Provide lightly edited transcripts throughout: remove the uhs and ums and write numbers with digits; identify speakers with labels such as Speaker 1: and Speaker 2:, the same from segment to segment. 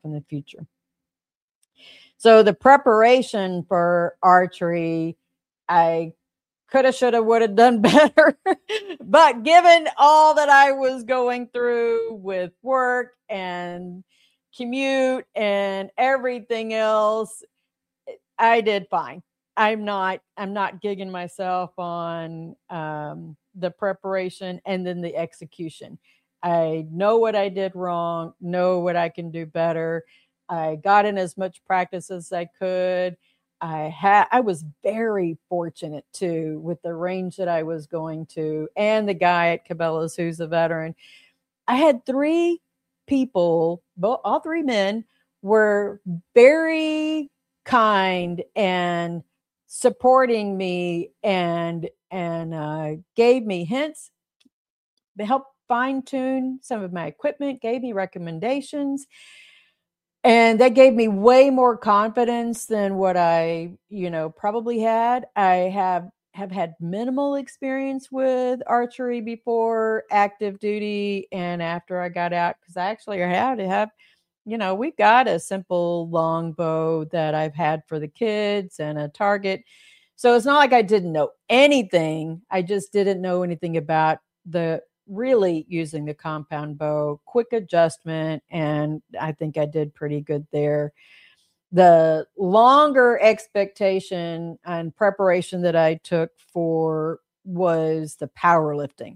Speaker 1: in the future. So the preparation for archery, I coulda, shoulda, woulda done better. But given all that I was going through with work and commute and everything else, I did fine. I'm not gigging myself on the preparation and then the execution. I know what I did wrong, know what I can do better. I got in as much practice as I could. I was very fortunate too with the range that I was going to and the guy at Cabela's who's a veteran. I had three people, both all three men were very kind and supporting me and gave me hints, helped fine tune some of my equipment, gave me recommendations, and that gave me way more confidence than what I, probably had. I have had minimal experience with archery before active duty and after I got out because I actually had to have, we've got a simple long bow that I've had for the kids and a target. So it's not like I didn't know anything. I just didn't know anything about the really using the compound bow, quick adjustment, and I think I did pretty good there. The longer expectation and preparation that I took for was the powerlifting.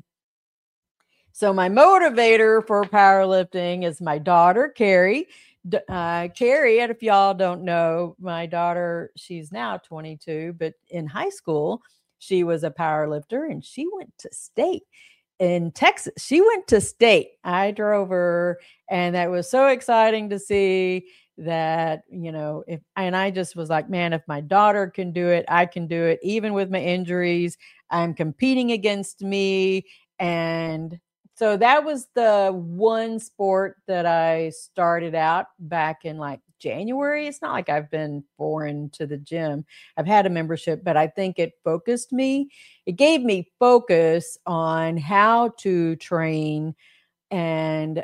Speaker 1: So my motivator for powerlifting is my daughter, Carrie. Carrie, and if y'all don't know, my daughter, she's now 22, but in high school, she was a powerlifter and she went to state in Texas. She went to state. I drove her, and that was so exciting to see that, and I just was like, man, if my daughter can do it, I can do it. Even with my injuries, I'm competing against me. And so that was the one sport that I started out back in like January. It's not like I've been foreign to the gym. I've had a membership, but I think it focused me. It gave me focus on how to train. And,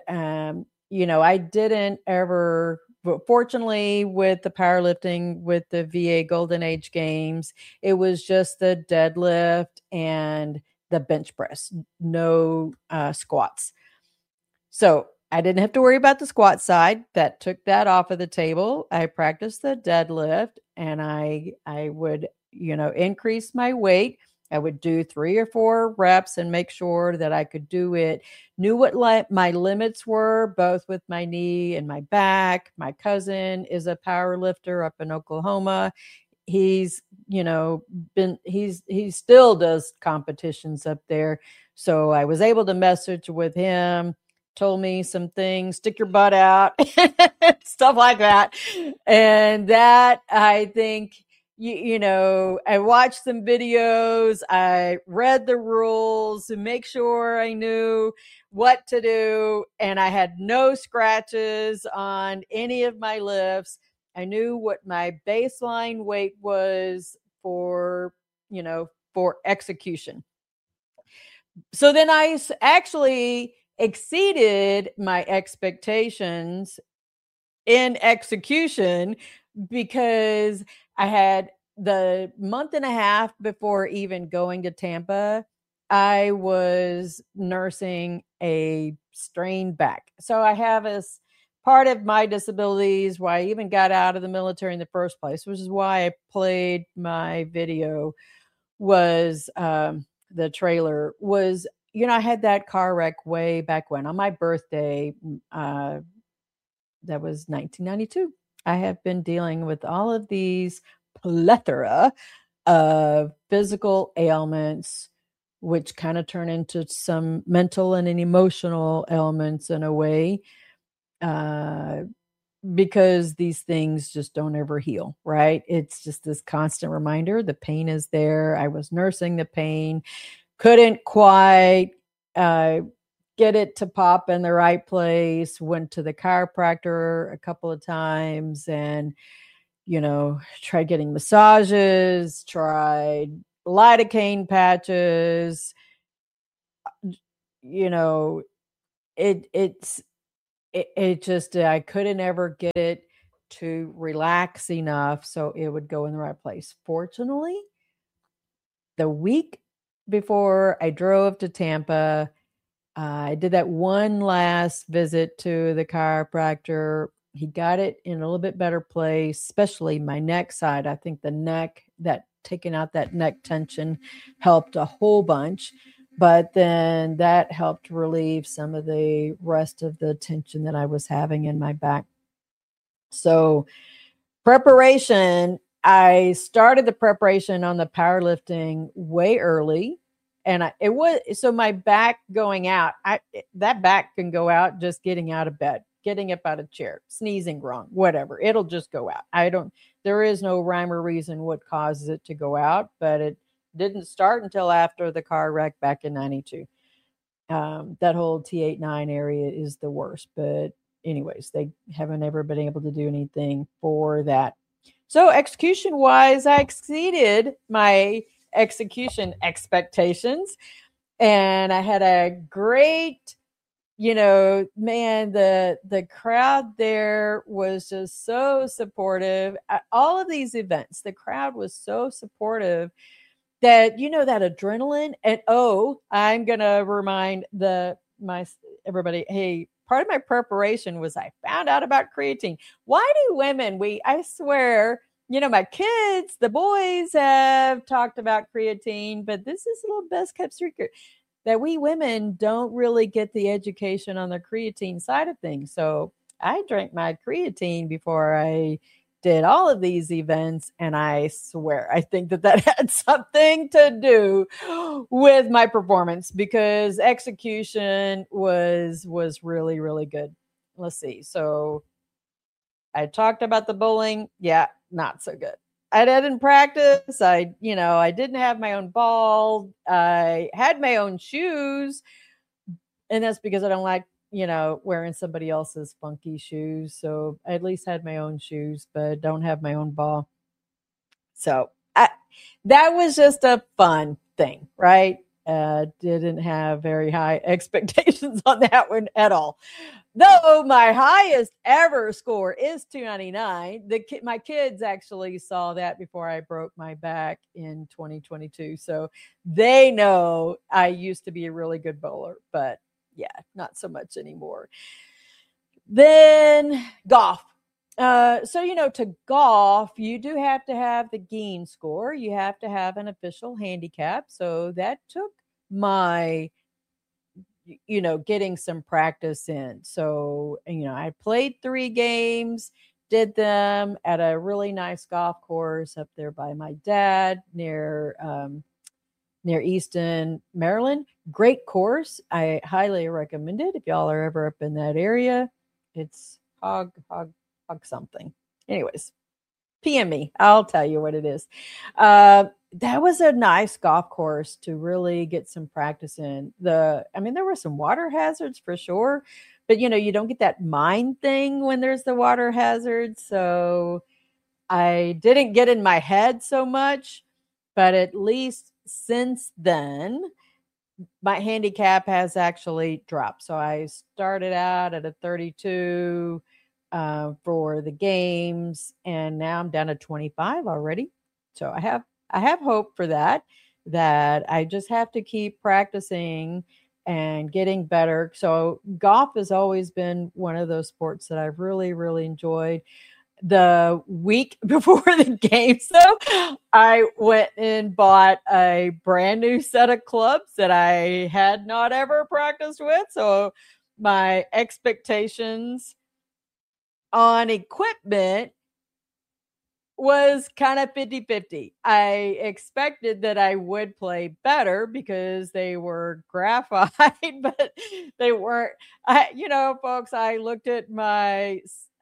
Speaker 1: I didn't ever, but fortunately with the powerlifting, with the VA Golden Age Games, it was just the deadlift and the bench press, no squats. So I didn't have to worry about the squat side. That took that off of the table. I practiced the deadlift, and I would, increase my weight. I would do 3 or 4 reps and make sure that I could do it. Knew what my limits were, both with my knee and my back. My cousin is a power lifter up in Oklahoma. He's, he still does competitions up there. So I was able to message with him, told me some things, stick your butt out, stuff like that. And that, I think, I watched some videos, I read the rules to make sure I knew what to do, and I had no scratches on any of my lifts. I knew what my baseline weight was for, for execution. So then I actually exceeded my expectations in execution because I had the month and a half before even going to Tampa, I was nursing a strained back. So I have this part of my disabilities why I even got out of the military in the first place, which is why I played my video was the trailer was, I had that car wreck way back when on my birthday. That was 1992. I have been dealing with all of these plethora of physical ailments, which kind of turn into some mental and emotional ailments in a way, because these things just don't ever heal, right? It's just this constant reminder. The pain is there. I was nursing the pain, couldn't quite get it to pop in the right place. Went to the chiropractor a couple of times and, tried getting massages, tried lidocaine patches. You know, it's it just, I couldn't ever get it to relax enough so it would go in the right place. Fortunately, the week before I drove to Tampa, I did that one last visit to the chiropractor. He got it in a little bit better place, especially my neck side. I think the neck, that taking out that neck tension helped a whole bunch. But then that helped relieve some of the rest of the tension that I was having in my back. So, preparation, I started the preparation on the powerlifting way early. And it was so my back going out, that back can go out just getting out of bed, getting up out of chair, sneezing wrong, whatever. It'll just go out. There is no rhyme or reason what causes it to go out, but it didn't start until after the car wreck back in 92. That whole T89 area is the worst, but anyways, they haven't ever been able to do anything for that. So execution wise, I exceeded my execution expectations, and I had a great, man, the crowd there was just so supportive. At all of these events, the crowd was so supportive that, that adrenaline. And I'm gonna remind everybody, hey, part of my preparation was I found out about creatine. Why do women, I swear, my kids, the boys have talked about creatine, but this is a little best kept secret that we women don't really get the education on the creatine side of things. So I drank my creatine before I did all of these events, and I swear I think that had something to do with my performance, because execution was really, really good. Let's see. So I talked about the bowling. Yeah, not so good. I didn't practice. I didn't have my own ball. I had my own shoes, and that's because I don't like, wearing somebody else's funky shoes. So I at least had my own shoes, but don't have my own ball. So that was just a fun thing, right? Didn't have very high expectations on that one at all. Though my highest ever score is 299. My kids actually saw that before I broke my back in 2022. So they know I used to be a really good bowler, but yeah, not so much anymore. Then golf. So, to golf, you do have to have the Geen score. You have to have an official handicap. So that took my, getting some practice in. So, I played 3 games, did them at a really nice golf course up there by my dad near Easton, Maryland. Great course. I highly recommend it if y'all are ever up in that area. It's hog something. Anyways, PM me. I'll tell you what it is. That was a nice golf course to really get some practice in. There were some water hazards for sure, but you don't get that mind thing when there's the water hazards. So I didn't get in my head so much, but at least since then, my handicap has actually dropped. So I started out at a 32 for the games, and now I'm down to 25 already. So I have hope for that I just have to keep practicing and getting better. So golf has always been one of those sports that I've really, really enjoyed. The week before the games, though, I went and bought a brand new set of clubs that I had not ever practiced with. So my expectations on equipment was kind of 50-50. I expected that I would play better because they were graphite, but they weren't. Folks, I looked at my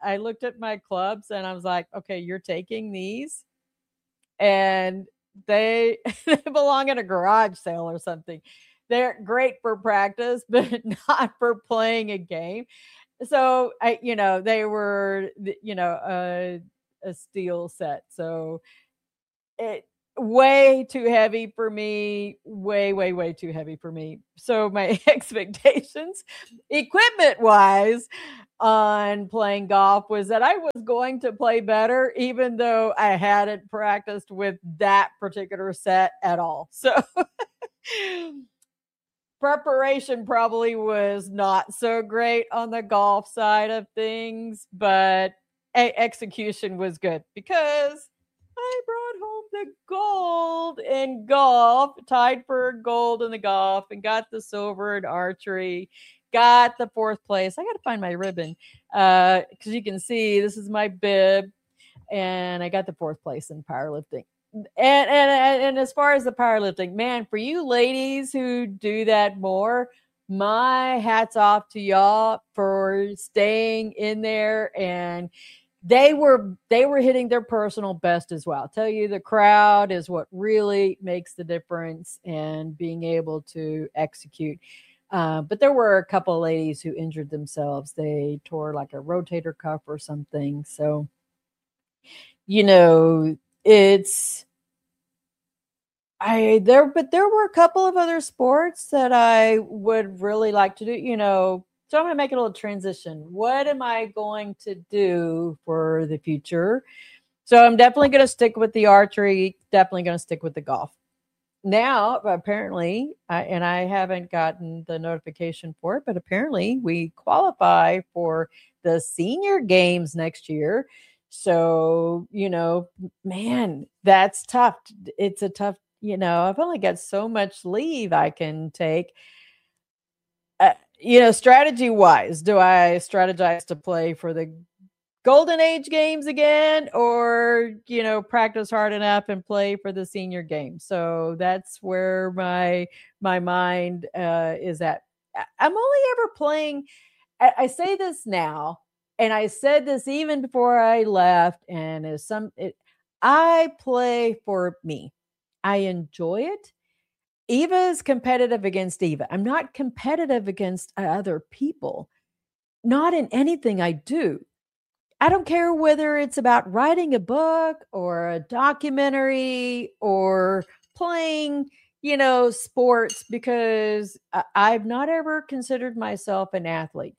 Speaker 1: clubs and I was like, okay, you're taking these and they belong in a garage sale or something. They're great for practice, but not for playing a game. So they were, a steel set. So way too heavy for me, way too heavy for me. So my expectations, equipment wise, on playing golf was that I was going to play better, even though I hadn't practiced with that particular set at all. So preparation probably was not so great on the golf side of things, but execution was good because I brought home the gold in golf, tied for gold in the golf, and got the silver in archery. Got the fourth place. I got to find my ribbon because you can see this is my bib, and I got the fourth place in powerlifting. And as far as the powerlifting, man, for you ladies who do that more, my hats off to y'all for staying in there, and they were hitting their personal best as well. I'll tell you, the crowd is what really makes the difference and being able to execute. But there were a couple of ladies who injured themselves. They tore like a rotator cuff or something. So, it's but there were a couple of other sports that I would really like to do. So I'm going to make a little transition. What am I going to do for the future? So I'm definitely going to stick with the archery, definitely going to stick with the golf. Now, apparently, I haven't gotten the notification for it, but apparently we qualify for the senior games next year. So, man, that's tough. It's a tough, I've only got so much leave I can take. Strategy wise, do I strategize to play for the Golden Age games again, or practice hard enough and play for the senior game? So that's where my mind is at. I'm only ever playing. I say this now, and I said this even before I left. And I play for me. I enjoy it. Eva is competitive against Eva. I'm not competitive against other people. Not in anything I do. I don't care whether it's about writing a book or a documentary or playing, sports, because I've not ever considered myself an athlete.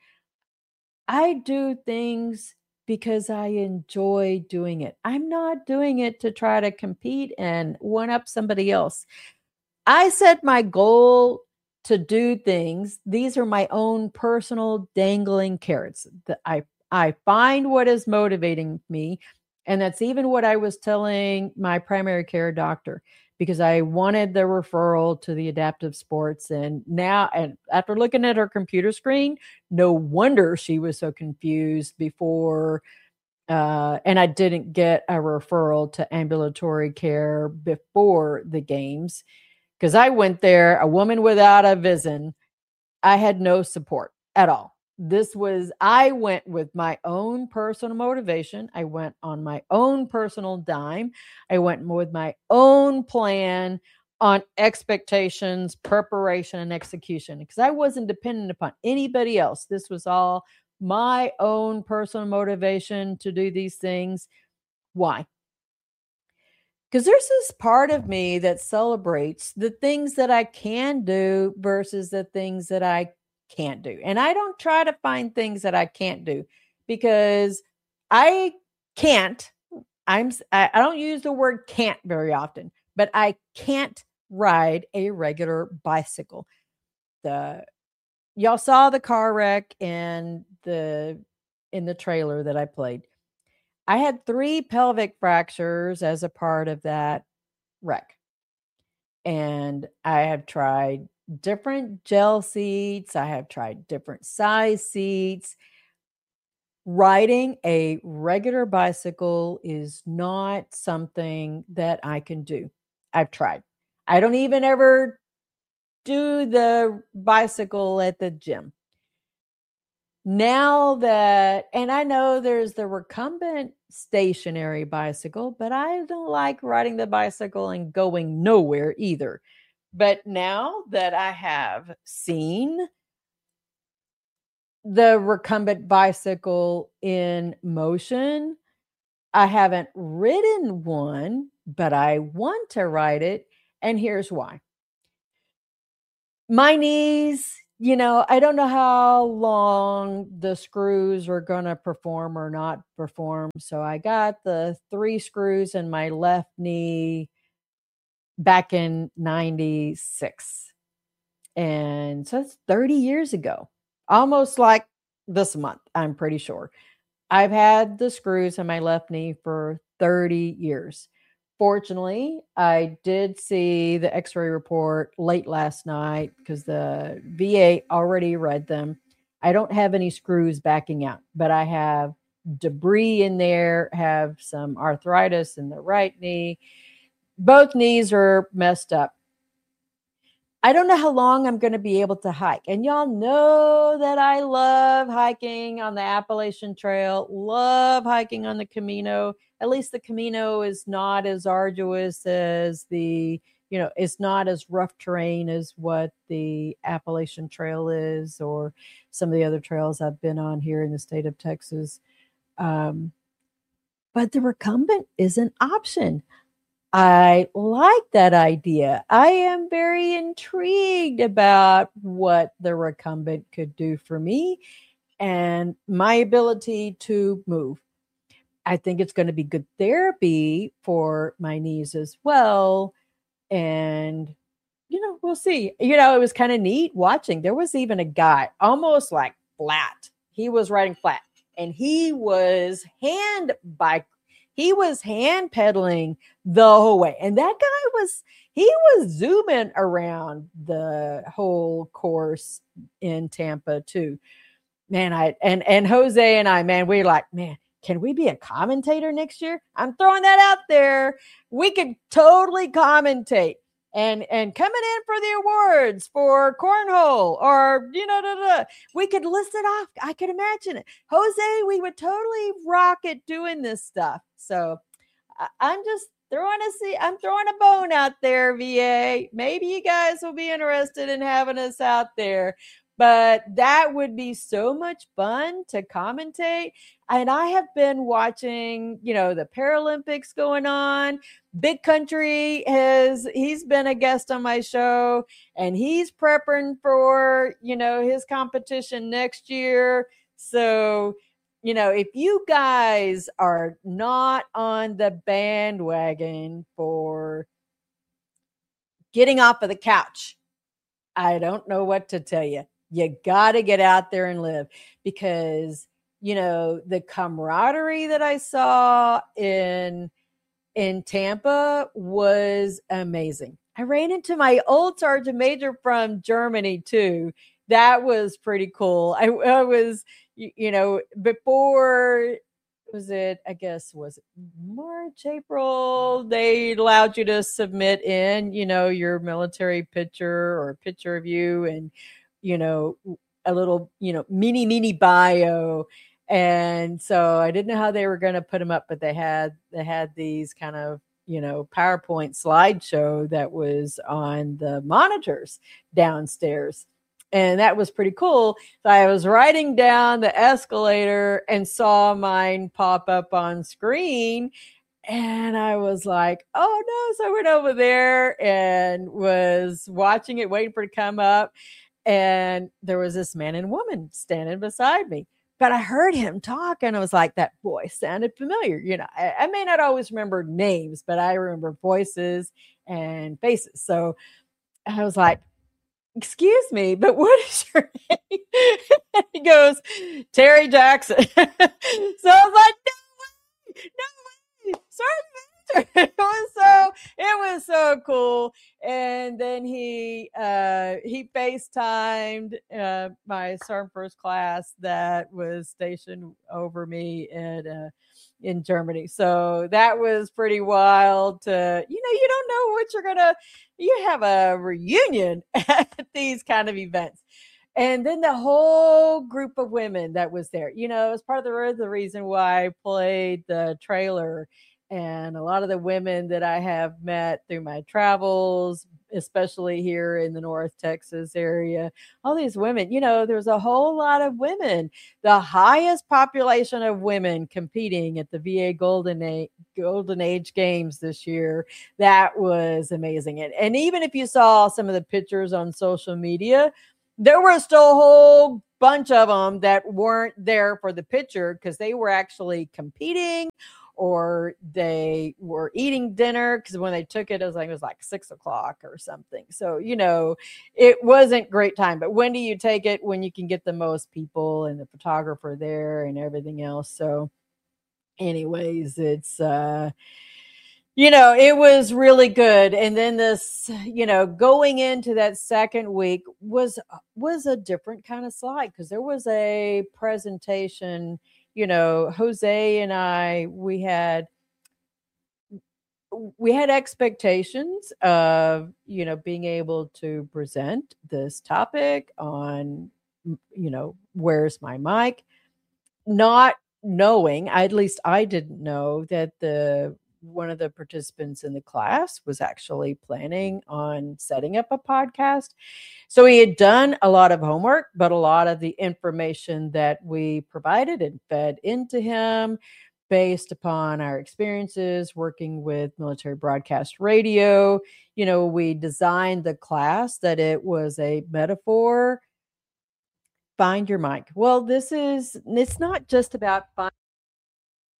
Speaker 1: I do things because I enjoy doing it. I'm not doing it to try to compete and one up somebody else. I set my goal to do things. These are my own personal dangling carrots that I find what is motivating me. And that's even what I was telling my primary care doctor, because I wanted the referral to the adaptive sports. And after looking at her computer screen, no wonder she was so confused before. And I didn't get a referral to ambulatory care before the games, because I went there, a woman without a vision. I had no support at all. I went with my own personal motivation. I went on my own personal dime. I went with my own plan on expectations, preparation, and execution, because I wasn't dependent upon anybody else. This was all my own personal motivation to do these things. Why? Because there's this part of me that celebrates the things that I can do versus the things that I can't do. And I don't try to find things that I can't do, because I can't. I don't use the word can't very often, but I can't ride a regular bicycle. Y'all saw the car wreck in the trailer that I played. I had 3 pelvic fractures as a part of that wreck. And I have tried different gel seats. I have tried different size seats. Riding a regular bicycle is not something that I can do. I've tried. I don't even ever do the bicycle at the gym. Now that, and I know there's the recumbent stationary bicycle, but I don't like riding the bicycle and going nowhere either. But now that I have seen the recumbent bicycle in motion, I haven't ridden one, but I want to ride it. And here's why. My knees, I don't know how long the screws are going to perform or not perform. So I got the 3 screws in my left knee back in 96. And so it's 30 years ago, almost like this month, I'm pretty sure. I've had the screws in my left knee for 30 years. Fortunately, I did see the x ray report late last night because the VA already read them. I don't have any screws backing out, but I have debris in there, have some arthritis in the right knee. Both knees are messed up. I don't know how long I'm going to be able to hike. And y'all know that I love hiking on the Appalachian Trail, love hiking on the Camino. At least the Camino is not as arduous as it's not as rough terrain as what the Appalachian Trail is, or some of the other trails I've been on here in the state of Texas. Um, but the recumbent is an option. I like that idea. I am very intrigued about what the recumbent could do for me and my ability to move. I think it's going to be good therapy for my knees as well. And, we'll see. It was kind of neat watching. There was even a guy almost like flat. He was riding flat and he was hand pedaling the whole way. And that guy he was zooming around the whole course in Tampa too. Man, and Jose and I, man, we're like, man, can we be a commentator next year? I'm throwing that out there. We could totally commentate and coming in for the awards for cornhole or we could list it off. I could imagine it. Jose, we would totally rock it doing this stuff. So I'm just I'm throwing a bone out there, VA. Maybe you guys will be interested in having us out there. But that would be so much fun to commentate. And I have been watching, the Paralympics going on. Big Country he's been a guest on my show and he's prepping for, his competition next year. So, if you guys are not on the bandwagon for getting off of the couch, I don't know what to tell you. You got to get out there and live because, the camaraderie that I saw in Tampa was amazing. I ran into my old sergeant major from Germany too. That was pretty cool. I was, before was it March, April, they allowed you to submit in, your military picture or a picture of you and, a little, mini bio. And so I didn't know how they were going to put them up, but they had these kind of, PowerPoint slideshow that was on the monitors downstairs. And that was pretty cool. So I was riding down the escalator and saw mine pop up on screen. And I was like, oh no. So I went over there and was watching it, waiting for it to come up. And there was this man and woman standing beside me. But I heard him talk and I was like, that voice sounded familiar. I may not always remember names, but I remember voices and faces. So I was like, excuse me, but what is your name? He goes, Terry Jackson. So I was like, no way, sorry. It was so cool. And then he FaceTimed my Sergeant First Class that was stationed over me in Germany. So that was pretty wild to, you don't know what you have a reunion at these kind of events. And then the whole group of women that was there, as part of the reason why I played the trailer. And a lot of the women that I have met through my travels especially here in the North Texas area. All these women, there's a whole lot of women, the highest population of women competing at the VA Golden Age Games this year. That was amazing. And even if you saw some of the pictures on social media, there were still a whole bunch of them that weren't there for the picture because they were actually competing or they were eating dinner because when they took it, it was like 6 o'clock or something. So, it wasn't great time. But when do you take it? When you can get the most people and the photographer there and everything else. So anyways, it's it was really good. And then this, going into that second week was a different kind of slide because there was a presentation. Jose and I, we had expectations of, being able to present this topic on, where's my mic, not knowing, at least I didn't know that one of the participants in the class was actually planning on setting up a podcast. So he had done a lot of homework, but a lot of the information that we provided and fed into him based upon our experiences working with military broadcast radio. We designed the class that it was a metaphor. Find your mic. Well, it's not just about finding